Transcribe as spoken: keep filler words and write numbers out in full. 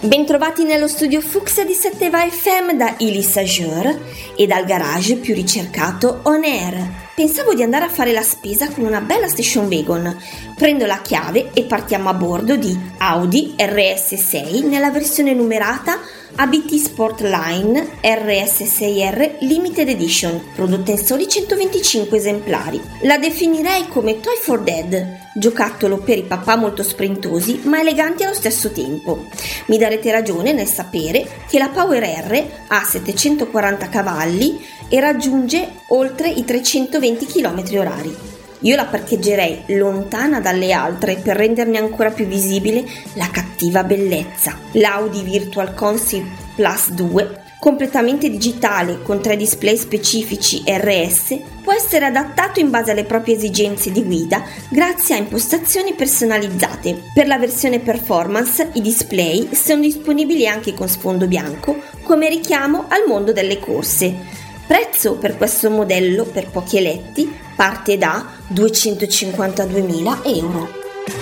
Bentrovati nello studio Fucsia di Setteva F M da Elisa Jur e dal garage più ricercato On Air. Pensavo di andare a fare la spesa con una bella station wagon. Prendo la chiave e partiamo a bordo di Audi R S sei nella versione numerata A B T Sportline R S sei R Limited Edition, prodotta in soli centoventicinque esemplari. La definirei come Toy for Dad, giocattolo per i papà molto sprintosi ma eleganti allo stesso tempo. Mi darete ragione nel sapere che la Power R ha settecentoquaranta cavalli e raggiunge oltre i trecentoventi chilometri orari. Io la parcheggerei lontana dalle altre per renderne ancora più visibile la cattiva bellezza. L'Audi Virtual Console Plus due, completamente digitale con tre display specifici R S, può essere adattato in base alle proprie esigenze di guida grazie a impostazioni personalizzate. Per la versione performance i display sono disponibili anche con sfondo bianco come richiamo al mondo delle corse. Prezzo per questo modello per pochi eletti parte da duecentocinquantaduemila euro.